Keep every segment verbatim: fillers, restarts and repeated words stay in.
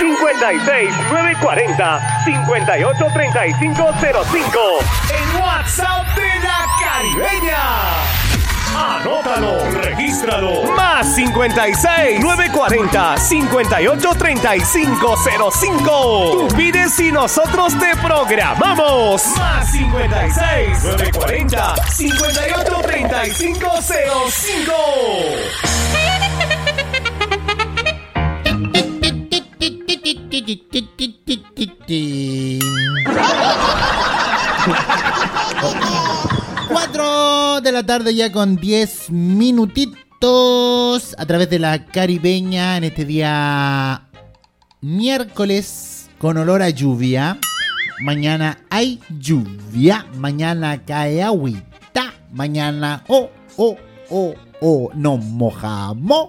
cinco seis, nueve cuatro cero, cinco ocho tres cinco cero cinco. El WhatsApp de la Caribeña. Anótalo, regístralo. Más cinco seis, nueve cuatro cero, cinco ocho tres cinco cero cinco. Tú pides y nosotros te programamos. Más cinco seis, nueve cuatro cero, cinco ocho tres cinco cero cinco. cuatro de la tarde ya con diez minutitos a través de la Caribeña en este día miércoles con olor a lluvia. Mañana hay lluvia, mañana cae agüita, mañana oh, oh, oh, oh, nos mojamos.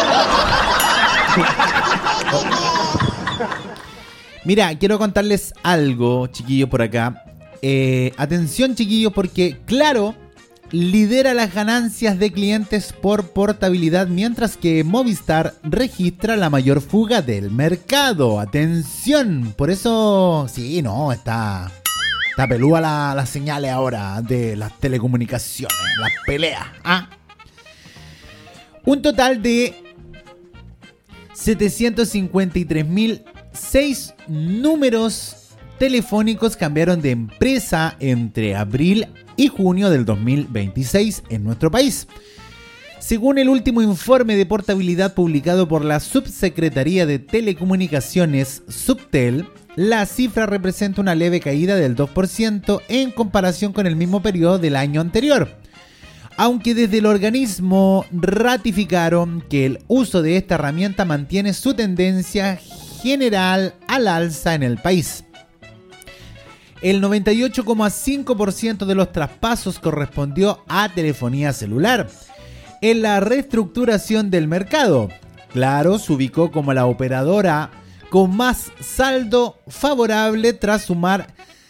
Mira, quiero contarles algo, chiquillos, por acá. Eh, atención, chiquillos, porque Claro lidera las ganancias de clientes por portabilidad, mientras que Movistar registra la mayor fuga del mercado. Atención, por eso, sí, no, está, está pelúa la, las señales ahora de las telecomunicaciones, las peleas. ¿Ah? Un total de setecientos cincuenta y tres mil seis números telefónicos cambiaron de empresa entre abril y junio del dos mil veintiséis en nuestro país. Según el último informe de portabilidad publicado por la Subsecretaría de Telecomunicaciones, Subtel, la cifra representa una leve caída del dos por ciento en comparación con el mismo periodo del año anterior. Aunque desde el organismo ratificaron que el uso de esta herramienta mantiene su tendencia general al alza en el país. El noventa y ocho coma cinco por ciento de los traspasos correspondió a telefonía celular. En la reestructuración del mercado, Claro se ubicó como la operadora con más saldo favorable tras sumar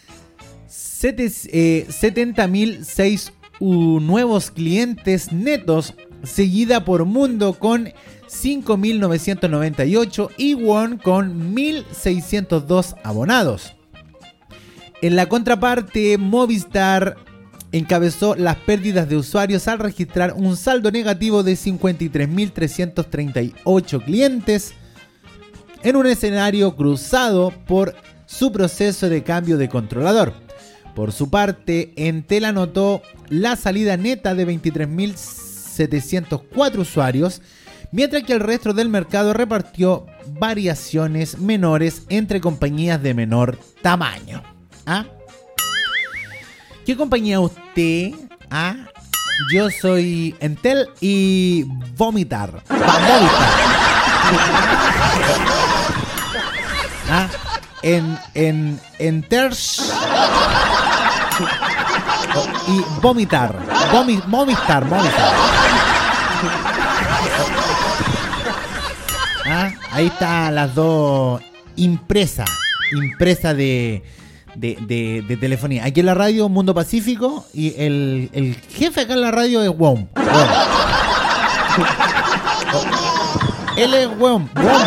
setenta mil seis nuevos clientes netos, seguida por Mundo con cinco mil novecientos noventa y ocho y One con mil seiscientos dos abonados. En la contraparte, Movistar encabezó las pérdidas de usuarios al registrar un saldo negativo de cincuenta y tres mil trescientos treinta y ocho clientes en un escenario cruzado por su proceso de cambio de controlador. Por su parte, Entel anotó la salida neta de veintitrés mil setecientos cuatro usuarios, mientras que el resto del mercado repartió variaciones menores entre compañías de menor tamaño. ¿Ah? ¿Qué compañía usted? ¿Ah? Yo soy Entel y Vomitar. Va, Movistar. ¿Ah? En, en, Enters y Vomitar. Vomi, Movistar, Movistar. ¿Ah? Ahí están las dos impresas. Impresa de... De, de, de telefonía. Aquí en la radio Mundo Pacífico y el, el jefe acá en la radio es WOM. Él es WOM. WOM.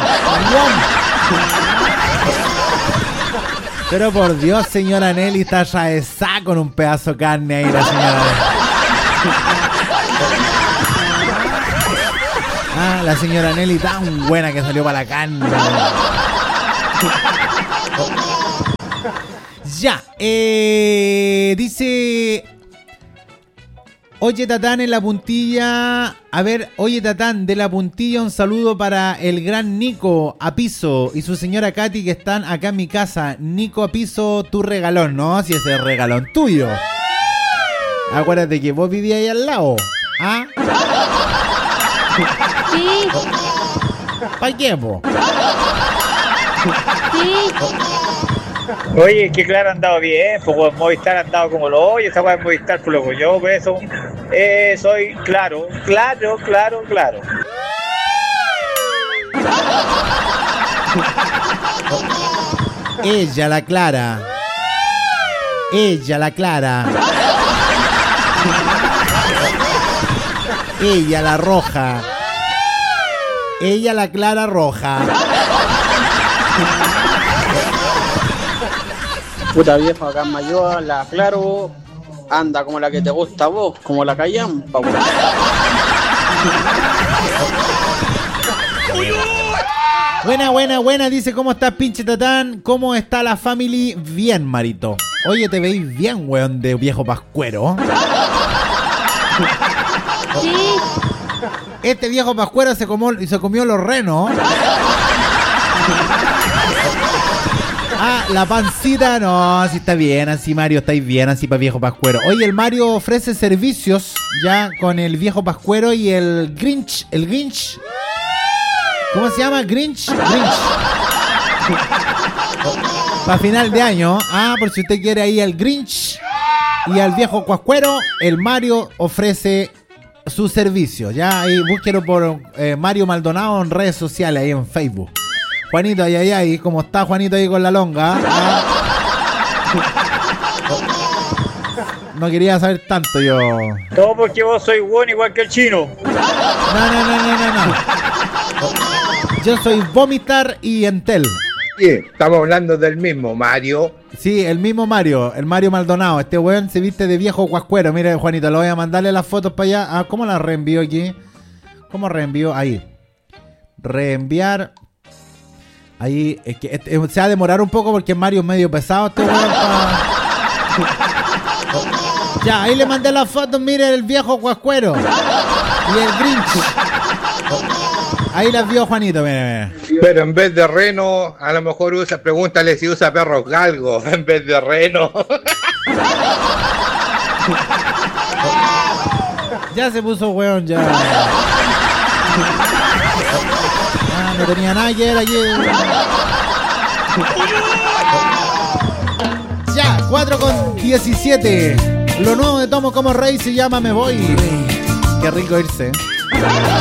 Pero por Dios, señora Nelly, está raezá con un pedazo de carne ahí la señora. Ah, la señora Nelly tan buena que salió para la carne. Ya, eh, dice, oye Tatán en la puntilla, a ver, oye Tatán de la puntilla, un saludo para el gran Nico Apiso y su señora Katy que están acá en mi casa. Nico Apiso, tu regalón, ¿no? Si ese es el regalón tuyo. Acuérdate que vos vivías ahí al lado, ¿ah? Sí. ¿Para qué, po? Sí. Oye, que claro, han dado bien, pues Movistar han dado como lo oye, esa weá es Movistar, pues loco, yo por eso eh, soy claro, claro, claro, claro. Ella la Clara. Ella la Clara. Ella la roja. Ella la Clara roja. Puta viejo, acá en Mayoa, la Claro, anda como la que te gusta a vos, como la callampa, weón. Buena, buena, buena, dice, ¿cómo estás, pinche tatán? ¿Cómo está la family? Bien, Marito. Oye, te veis bien, weón, de viejo pascuero. Sí. Este viejo pascuero se comió, se comió los renos. Ah, la pancita, no, si está bien así, Mario, estáis bien así para viejo pascuero. Oye, el Mario ofrece servicios ya con el viejo pascuero y el Grinch, el Grinch. ¿Cómo se llama? Grinch. Grinch. Para final de año. Ah, por si usted quiere ahí al Grinch y al viejo pascuero, el Mario ofrece su servicio. Ya ahí búsquelo por eh, Mario Maldonado en redes sociales, ahí en Facebook. Juanito, ay, ay, ay, ¿cómo está Juanito ahí con la longa? ¿Ah? No quería saber tanto yo. Todo porque vos sois bueno igual que el chino. No, no, no, no, no, no. Yo soy Vomitar y Entel. Sí, estamos hablando del mismo, Mario. Sí, el mismo Mario, el Mario Maldonado. Este weón se viste de viejo cuascuero. Mire, Juanito, lo voy a mandarle las fotos para allá. Ah, ¿cómo las reenvío aquí? ¿Cómo reenvío? Ahí. Reenviar. Ahí, es que este, se va a demorar un poco porque Mario es medio pesado este weón. Pa... Ya, ahí le mandé las fotos, mire, el viejo cuascuero. Y el Grinch. Ahí las vio Juanito, mire, mire. Pero en vez de reno, a lo mejor usa, pregúntale si usa perros galgos en vez de reno. Ya se puso weón, ya. Ah, no tenía nada que ver aquí. Ya, cuatro con diecisiete. Lo nuevo de Tomo como Rey se llama Me Voy. Qué rico irse.